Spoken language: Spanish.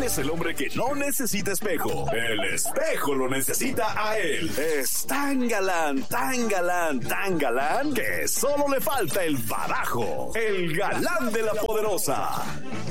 Él es el hombre que no necesita espejo. El espejo lo necesita a él. Es tan galán, tan galán, tan galán que solo le falta el badajo. El galán de la poderosa.